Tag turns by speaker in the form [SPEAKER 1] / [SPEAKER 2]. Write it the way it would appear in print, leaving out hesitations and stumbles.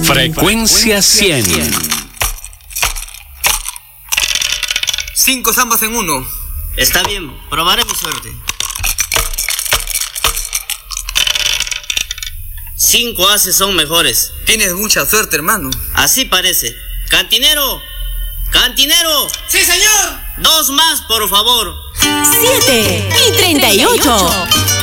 [SPEAKER 1] Frecuencia 100.
[SPEAKER 2] 5 zambas en uno.
[SPEAKER 3] Está bien, probaré mi suerte. 5 ases son mejores.
[SPEAKER 2] Tienes mucha suerte, hermano.
[SPEAKER 3] Así parece. ¡Cantinero! ¡Cantinero!
[SPEAKER 2] ¡Sí, señor!
[SPEAKER 3] 2 más, por favor.
[SPEAKER 4] 7:38.